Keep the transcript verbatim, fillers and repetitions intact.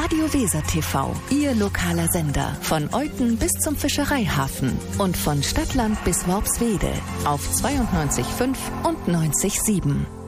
Radio Weser T V, Ihr lokaler Sender. Von Euthen bis zum Fischereihafen und von Stadtland bis Worpswede auf zweiundneunzig Komma fünf und neunzig Komma sieben.